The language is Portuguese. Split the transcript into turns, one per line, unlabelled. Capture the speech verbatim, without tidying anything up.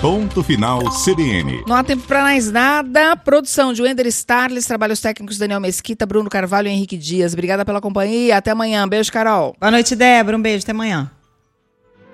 Ponto Final C B N.
Não há tempo para mais nada. Produção de Wender Starles, trabalhos técnicos Daniel Mesquita, Bruno Carvalho e Henrique Dias. Obrigada pela companhia. Até amanhã. Beijo, Carol.
Boa noite, Débora. Um beijo. Até amanhã.